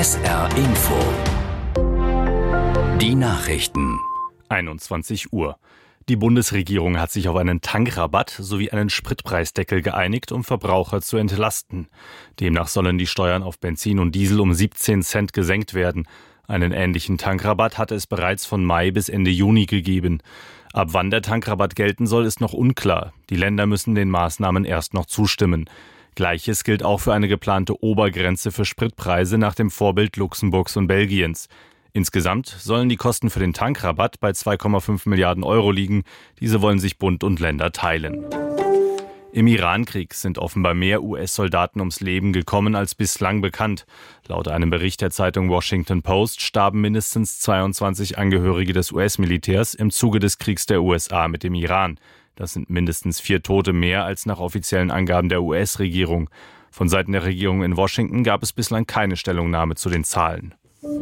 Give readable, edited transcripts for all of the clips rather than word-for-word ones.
SR Info. Die Nachrichten. 21 Uhr. Die Bundesregierung hat sich auf einen Tankrabatt sowie einen Spritpreisdeckel geeinigt, um Verbraucher zu entlasten. Demnach sollen die Steuern auf Benzin und Diesel um 17 Cent gesenkt werden. Einen ähnlichen Tankrabatt hatte es bereits von Mai bis Ende Juni gegeben. Ab wann der Tankrabatt gelten soll, ist noch unklar. Die Länder müssen den Maßnahmen erst noch zustimmen. Gleiches gilt auch für eine geplante Obergrenze für Spritpreise nach dem Vorbild Luxemburgs und Belgiens. Insgesamt sollen die Kosten für den Tankrabatt bei 2,5 Milliarden Euro liegen. Diese wollen sich Bund und Länder teilen. Im Irankrieg sind offenbar mehr US-Soldaten ums Leben gekommen als bislang bekannt. Laut einem Bericht der Zeitung Washington Post starben mindestens 22 Angehörige des US-Militärs im Zuge des Kriegs der USA mit dem Iran. Das sind mindestens 4 Tote mehr als nach offiziellen Angaben der US-Regierung. Von Seiten der Regierung in Washington gab es bislang keine Stellungnahme zu den Zahlen.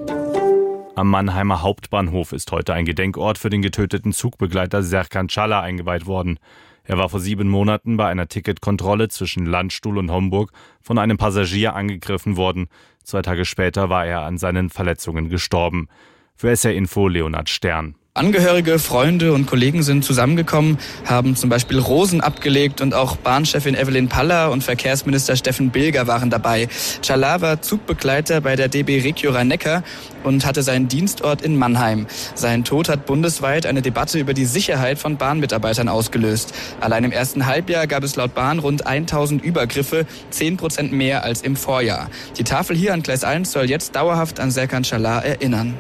Am Mannheimer Hauptbahnhof ist heute ein Gedenkort für den getöteten Zugbegleiter Serkan Çağlar eingeweiht worden. Er war vor 7 Monaten bei einer Ticketkontrolle zwischen Landstuhl und Homburg von einem Passagier angegriffen worden. 2 Tage später war er an seinen Verletzungen gestorben. Für SR Info Leonhard Stern. Angehörige, Freunde und Kollegen sind zusammengekommen, haben zum Beispiel Rosen abgelegt und auch Bahnchefin Evelyn Paller und Verkehrsminister Steffen Bilger waren dabei. Çağlar war Zugbegleiter bei der DB Regio Rhein-Neckar und hatte seinen Dienstort in Mannheim. Sein Tod hat bundesweit eine Debatte über die Sicherheit von Bahnmitarbeitern ausgelöst. Allein im ersten Halbjahr gab es laut Bahn rund 1000 Übergriffe, 10% mehr als im Vorjahr. Die Tafel hier an Gleis 1 soll jetzt dauerhaft an Serkan Çağlar erinnern.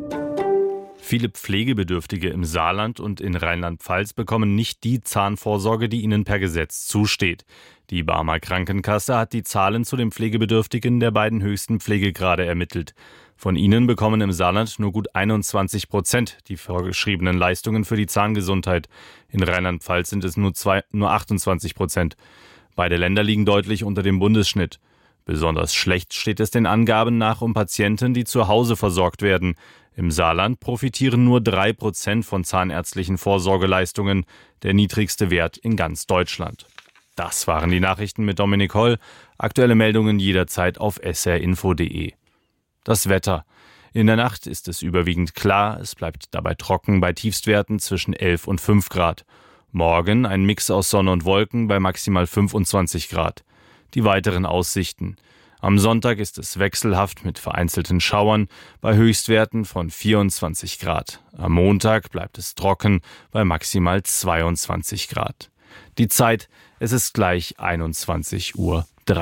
Viele Pflegebedürftige im Saarland und in Rheinland-Pfalz bekommen nicht die Zahnvorsorge, die ihnen per Gesetz zusteht. Die Barmer Krankenkasse hat die Zahlen zu den Pflegebedürftigen der beiden höchsten Pflegegrade ermittelt. Von ihnen bekommen im Saarland nur gut 21% die vorgeschriebenen Leistungen für die Zahngesundheit. In Rheinland-Pfalz sind es nur 28%. Beide Länder liegen deutlich unter dem Bundesschnitt. Besonders schlecht steht es den Angaben nach um Patienten, die zu Hause versorgt werden. Im Saarland profitieren nur 3% von zahnärztlichen Vorsorgeleistungen, der niedrigste Wert in ganz Deutschland. Das waren die Nachrichten mit Dominik Holl. Aktuelle Meldungen jederzeit auf srinfo.de. Das Wetter. In der Nacht ist es überwiegend klar, es bleibt dabei trocken bei Tiefstwerten zwischen 11 und 5 Grad. Morgen ein Mix aus Sonne und Wolken bei maximal 25 Grad. Die weiteren Aussichten. Am Sonntag ist es wechselhaft mit vereinzelten Schauern bei Höchstwerten von 24 Grad. Am Montag bleibt es trocken bei maximal 22 Grad. Die Zeit, es ist gleich 21:03 Uhr.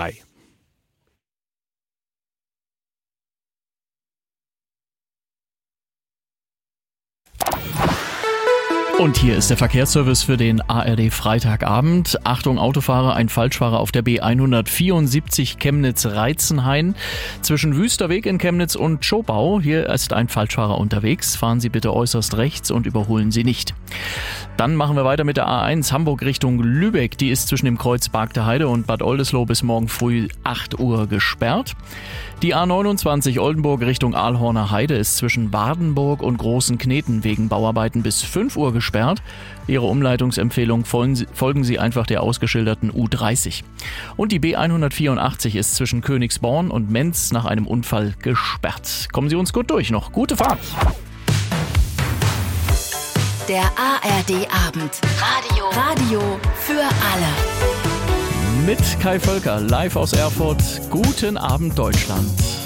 Und hier ist der Verkehrsservice für den ARD Freitagabend. Achtung Autofahrer, ein Falschfahrer auf der B174 Chemnitz-Reitzenhain. Zwischen Wüsterweg in Chemnitz und Schobau. Hier ist ein Falschfahrer unterwegs. Fahren Sie bitte äußerst rechts und überholen Sie nicht. Dann machen wir weiter mit der A1 Hamburg Richtung Lübeck. Die ist zwischen dem Kreuz Bargter Heide und Bad Oldesloe bis morgen früh 8 Uhr gesperrt. Die A29 Oldenburg Richtung Aalhorner Heide ist zwischen Wardenburg und Großen Kneten wegen Bauarbeiten bis 5 Uhr gesperrt. Ihre Umleitungsempfehlung folgen Sie einfach der ausgeschilderten U30. Und die B184 ist zwischen Königsborn und Menz nach einem Unfall gesperrt. Kommen Sie uns gut durch noch. Gute Fahrt! Der ARD Abend. Radio für alle. Mit Kai Völker live aus Erfurt. Guten Abend Deutschland.